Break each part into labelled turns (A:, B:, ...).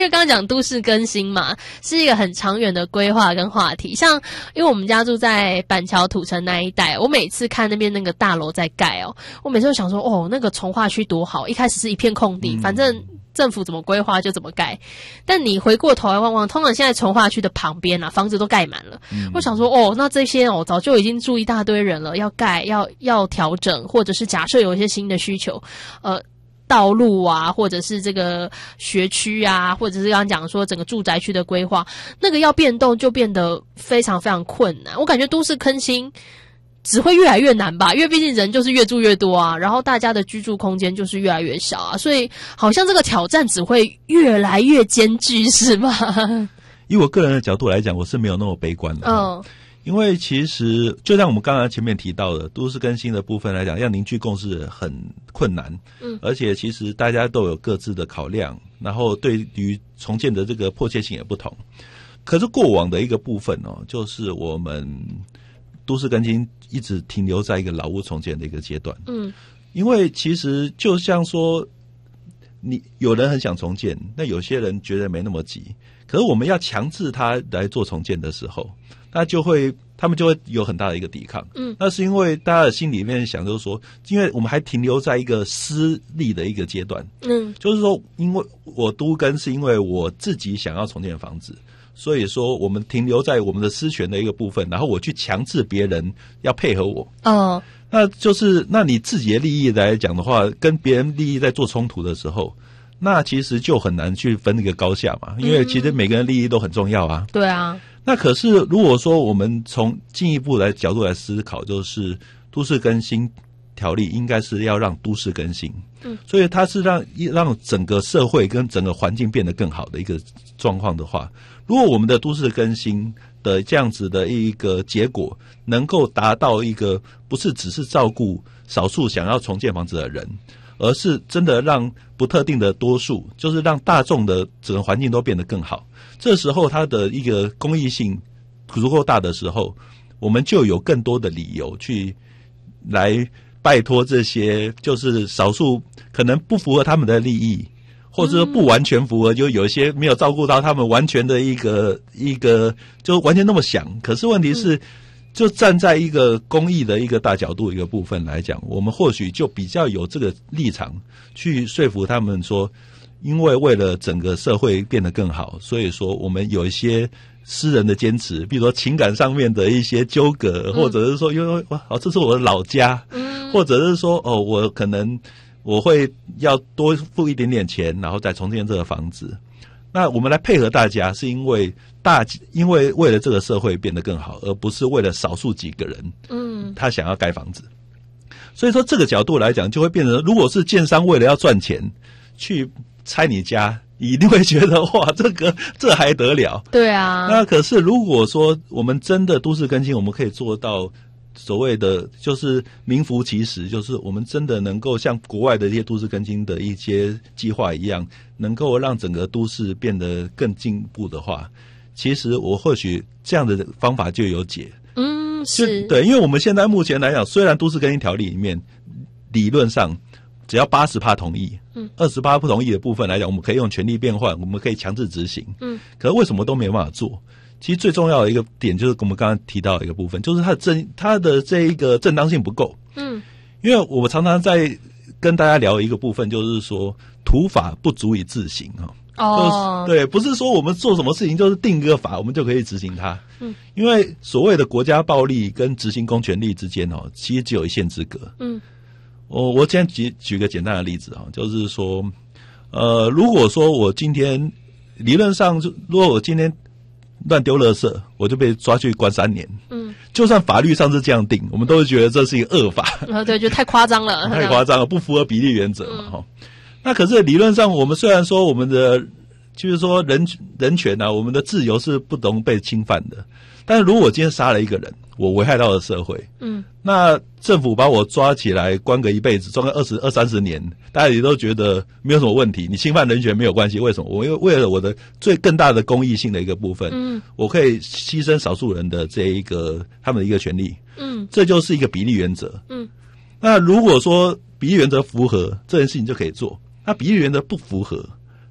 A: 因为刚刚讲都市更新嘛，是一个很长远的规划跟话题。像因为我们家住在板桥土城那一带，我每次看那边那个大楼在盖哦，我每次都想说哦，那个重划区多好，一开始是一片空地，反正政府怎么规划就怎么盖。但你回过头来望望，通常现在重划区的旁边啊，房子都盖满了。我想说哦，那这些早就已经住一大堆人了，要盖要调整，或者是假设有一些新的需求，道路啊，或者是这个学区啊，或者是刚刚讲说整个住宅区的规划，那个要变动就变得非常非常困难。我感觉都市更新只会越来越难吧，因为毕竟人就是越住越多啊，然后大家的居住空间就是越来越小啊，所以好像这个挑战只会越来越艰巨，是吗？
B: 以我个人的角度来讲，我是没有那么悲观的。因为其实就像我们刚刚前面提到的，都市更新的部分来讲，要凝聚共识很困难。而且其实大家都有各自的考量，然后对于重建的这个迫切性也不同。可是过往的一个部分就是我们都市更新一直停留在一个老屋重建的一个阶段。因为其实就像说，你有人很想重建，那有些人觉得没那么急。可是我们要强制他来做重建的时候，他们就会有很大的一个抵抗。那是因为大家的心里面想就是说，因为我们还停留在一个私利的一个阶段。就是说，因为我都更是因为我自己想要重建房子，所以说我们停留在我们的私权的一个部分，然后我去强制别人要配合我。那就是那你自己的利益来讲的话，跟别人利益在做冲突的时候，那其实就很难去分那个高下嘛，因为其实每个人利益都很重要啊。
A: 对啊。
B: 那可是如果说我们从进一步来角度来思考，就是都市更新条例应该是要让都市更新。所以它是让整个社会跟整个环境变得更好的一个状况的话，如果我们的都市更新的这样子的一个结果能够达到一个不是只是照顾少数想要重建房子的人，而是真的让不特定的多数，就是让大众的整个环境都变得更好，这时候它的一个公益性足够大的时候，我们就有更多的理由去来拜托这些就是少数可能不符合他们的利益，或者说不完全符合，就有一些没有照顾到他们完全的一个就完全那么想。可是问题是，就站在一个公益的一个大角度一个部分来讲，我们或许就比较有这个立场去说服他们说，因为了整个社会变得更好，所以说我们有一些私人的坚持，比如说情感上面的一些纠葛，或者是说因为这是我的老家，或者是说我可能我会要多付一点点钱，然后再重建这个房子。那我们来配合大家，是因为为了这个社会变得更好，而不是为了少数几个人他想要盖房子。所以说这个角度来讲，就会变成如果是建商为了要赚钱去拆你家，你一定会觉得哇，这还得了？对啊。那可是如果说我们真的都市更新，我们可以做到所谓的就是名副其实，就是我们真的能够像国外的一些都市更新的一些计划一样，能够让整个都市变得更进步的话，其实我或许这样的方法就有解。是对，因为我们现在目前来讲，虽然都市更新条例里面理论上只要 80% 同意，20% 不同意的部分来讲，我们可以用权力变换，我们可以强制执行。可是为什么都没办法做？其实最重要的一个点就是我们刚刚提到的一个部分，就是它的这一个正当性不够。因为我常常在跟大家聊一个部分，就是说土法不足以自行对，不是说我们做什么事情就是定一个法我们就可以执行它。因为所谓的国家暴力跟执行公权力之间其实只有一线之隔。我今天举个简单的例子就是说如果说我今天理论上如果我今天乱丢垃圾，我就被抓去关3年。就算法律上是这样定，我们都会觉得这是一个恶法。
A: 对，就太夸张了，
B: 太夸张了，不符合比例原则嘛。那可是理论上，我们虽然说我们的就是说人权啊，我们的自由是不能被侵犯的，但是如果我今天杀了一个人，我危害到了社会，那政府把我抓起来关个一辈子，关个20-30年，大家也都觉得没有什么问题，你侵犯人权没有关系。为什么？我为了我的更大的公益性的一个部分，我可以牺牲少数人的这一个他们的一个权利，这就是一个比例原则。那如果说比例原则符合，这件事情就可以做。那比例原则不符合，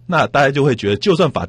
B: 那大家就会觉得，就算法